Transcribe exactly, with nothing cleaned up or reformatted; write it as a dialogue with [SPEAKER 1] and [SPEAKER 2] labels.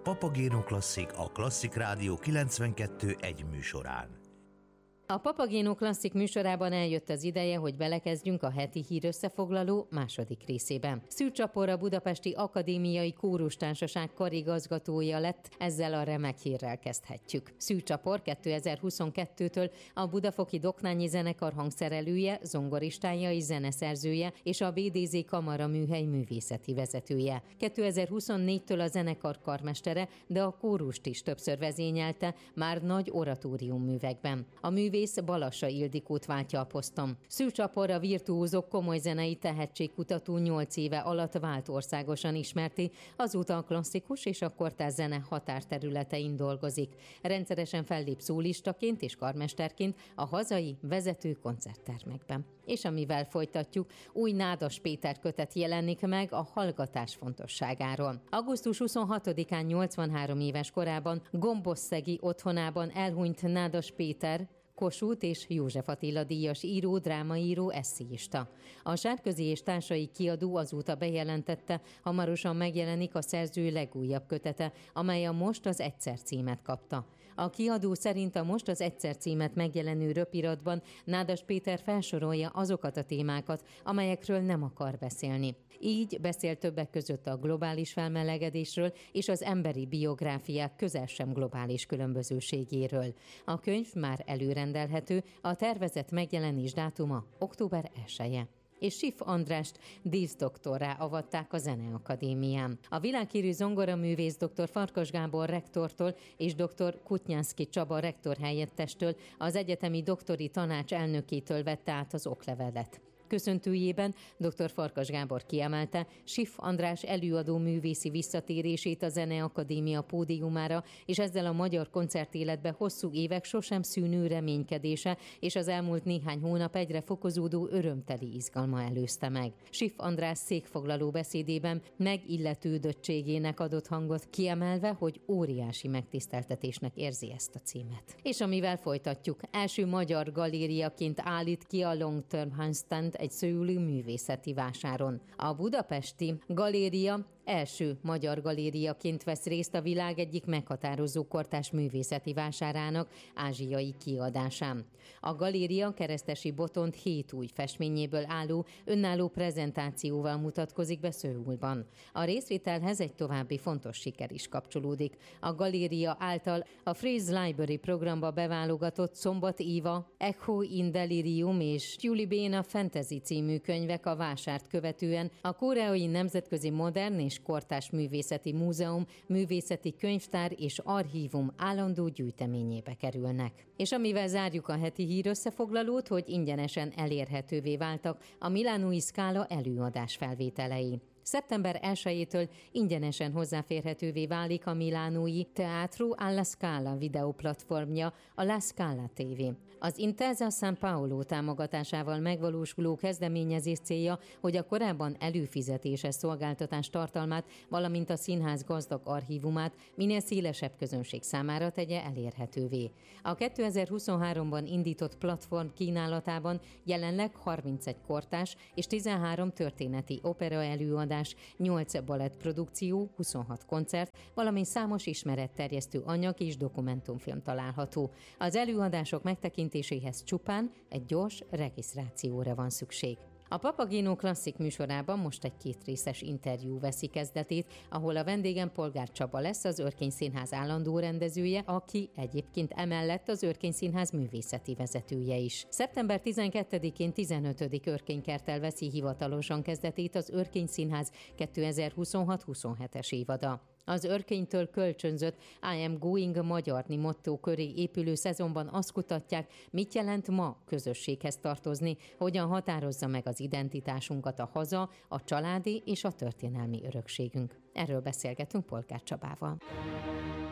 [SPEAKER 1] Papagéno Klasszik a Klasszik Rádió kilencvenkettő egy műsorán.
[SPEAKER 2] A Papagéno Klasszik műsorában eljött az ideje, hogy belekezdjünk a heti hírösszefoglaló második részében. Szűcs Csapor a Budapesti Akadémiai Kórustársaság karigazgatója lett, ezzel a remek hírrel kezdhetjük. Szűcs Csapor kétezer-huszonkettőtől a Budafoki Doknányi Zenekar hangszerelője, zongoristája és zeneszerzője és a bé dé zé Kamara műhely művészeti vezetője. kétezer-huszonnégytől a zenekar karmestere, de a kórust is többször vezényelte, már nagy oratórium művekben. A művész Balassa Ildikót váltja a poszton. Szűcs Csapor a virtuózok komoly zenei tehetségkutató nyolc éve alatt vált országosan ismerté, azóta a klasszikus és a kortárs zene határterületein dolgozik. Rendszeresen fellép szólistaként és karmesterként a hazai vezető koncerttermekben. És amivel folytatjuk, új Nádas Péter kötet jelenik meg a hallgatás fontosságáról. augusztus huszonhatodikán nyolcvanhárom éves korában Gombosszegi otthonában elhunyt Nádas Péter, Kossuth és József Attila díjas író, drámaíró, esszéista. A Sárközi és társai kiadó azóta bejelentette, hamarosan megjelenik a szerző legújabb kötete, amely a Most az Egyszer címet kapta. A kiadó szerint a Most az Egyszer címet megjelenő röpiratban Nádas Péter felsorolja azokat a témákat, amelyekről nem akar beszélni. Így beszél többek között a globális felmelegedésről és az emberi biográfiák közel sem globális különbözőségéről. A könyv már előrendelhető, a tervezett megjelenés dátuma október elseje. És Schiff Andrást díszdoktorrá avatták a Zeneakadémián. A világhírű zongoraművész dr. Farkas Gábor rektortól és dr. Kutnyánszky Csaba rektor helyettestől, az egyetemi doktori tanács elnökétől vette át az oklevelet. Köszöntőjében dr. Farkas Gábor kiemelte, Schiff András előadó művészi visszatérését a Zeneakadémia pódiumára, és ezzel a magyar koncertéletbe hosszú évek sosem szűnő reménykedése, és az elmúlt néhány hónap egyre fokozódó örömteli izgalma előzte meg. Schiff András székfoglaló beszédében megilletődöttségének adott hangot, kiemelve, hogy óriási megtiszteltetésnek érzi ezt a címet. És amivel folytatjuk, első magyar galériaként állít ki a Long Term Handstand egy szőlő művészeti vásáron. A budapesti galéria első magyar galériaként vesz részt a világ egyik meghatározó kortárs művészeti vásárának ázsiai kiadásán. A galéria Keresztesi Botond hét új festményéből álló önálló prezentációval mutatkozik be Szöulban. A részvételhez egy további fontos siker is kapcsolódik. A galéria által a Phrase Library programba beválogatott Szombat Éva, Echo in Delirium és Julie Béna Fantasy című könyvek a vásárt követően a Koreai Nemzetközi Modern és Kortárs Művészeti Múzeum, Művészeti Könyvtár és Archívum állandó gyűjteményébe kerülnek. És amivel zárjuk a heti hírösszefoglalót, hogy ingyenesen elérhetővé váltak a Milánói Scala előadás felvételei. szeptember elsejétől ingyenesen hozzáférhetővé válik a milánói Teatro alla Scala videóplatformja, a La Scala té vé. Az Intesa San Paolo támogatásával megvalósuló kezdeményezés célja, hogy a korábban előfizetéses szolgáltatás tartalmát, valamint a színház gazdag archívumát minél szélesebb közönség számára tegye elérhetővé. A kétezer-huszonháromban indított platform kínálatában jelenleg harmincegy kortárs és tizenhárom történeti opera előadás, nyolc balettprodukció, huszonhat koncert, valamint számos ismeretterjesztő anyag és dokumentumfilm található. Az előadások megtekintéséhez csupán egy gyors regisztrációra van szükség. A Papagéno Klasszik műsorában most egy kétrészes interjú veszi kezdetét, ahol a vendégem Polgár Csaba lesz, az Örkény Színház állandó rendezője, aki egyébként emellett az Örkény Színház művészeti vezetője is. szeptember tizenkettedikén tizenötödik Örkénykerttel veszi hivatalosan kezdetét az Örkény Színház kétezer-huszonhat huszonhetes évada. Az Örkénytől kölcsönzött I am going magyarni motto köré épülő szezonban azt kutatják, mit jelent ma közösséghez tartozni, hogyan határozza meg az identitásunkat a haza, a családi és a történelmi örökségünk. Erről beszélgetünk Polgár Csabával.